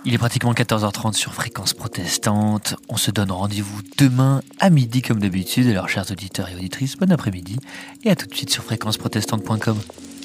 Il est pratiquement 14h30 sur Fréquence Protestante. On se donne rendez-vous demain à midi comme d'habitude. Alors chers auditeurs et auditrices, bon après-midi et à tout de suite sur fréquenceprotestante.com.